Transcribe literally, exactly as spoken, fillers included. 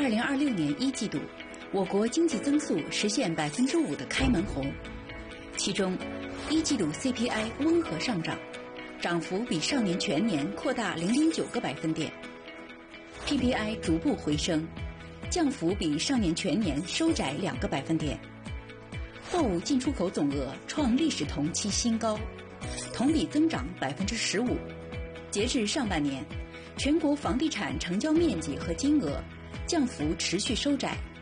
二零二六年一季度，我国经济增速实现百分之五的开门红，其中一季度 C P I 温和上涨，涨幅比上年全年扩大零点九个百分点 ，P P I 逐步回升，降幅比上年全年收窄两个百分点。货物进出口总额创历史同期新高，同比增长百分之十五。截至上半年，全国房地产成交面积和金额降幅持续收窄，